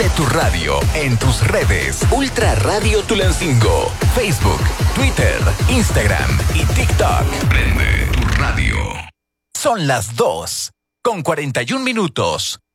Prende tu radio en tus redes. Ultra Radio Tulancingo. Facebook, Twitter, Instagram y TikTok. Prende tu radio. Son las 2:41.